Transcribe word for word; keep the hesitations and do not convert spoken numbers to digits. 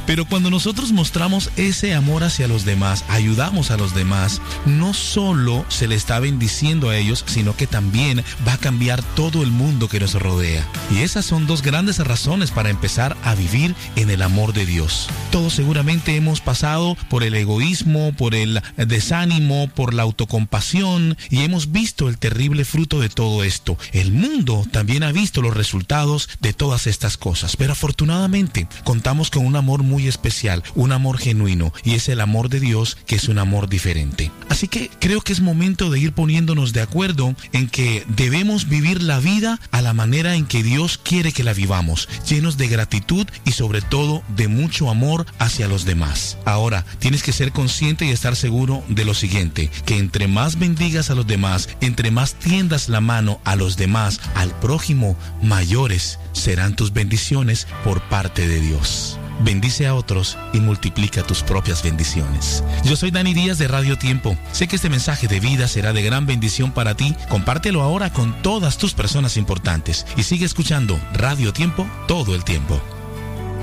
Pero cuando nosotros mostramos ese amor hacia los demás, ayudamos a los demás, no solo se le está bendiciendo a ellos, sino que también va a cambiar todo el mundo que nos rodea. Y esas son dos grandes razones para empezar a vivir en el amor de Dios. Todos seguramente hemos pasado por el egoísmo, por el desánimo, por la autocompasión, y hemos visto el terrible fruto de todo esto. El mundo también ha visto los resultados de todas estas cosas, pero afortunadamente contamos con un amor muy especial, un amor genuino, y es el amor de Dios, que es un amor diferente. Así que creo que es momento de ir poniéndonos de acuerdo en que debemos vivir la vida a la manera en que Dios quiere que la vivamos, llenos de gratitud y sobre todo de mucho amor hacia los demás. Ahora, tienes que ser consciente y estar seguro de lo siguiente, que entre más bendigas a los demás, entre más tiendas la mano a los demás, al prójimo, mayores serán tus bendiciones por parte de Dios. Bendice a otros y multiplica tus propias bendiciones. Yo soy Dani Díaz de Radio Tiempo. Sé que este mensaje de vida será de gran bendición para ti. Compártelo ahora con todas tus personas importantes y sigue escuchando Radio Tiempo todo el tiempo.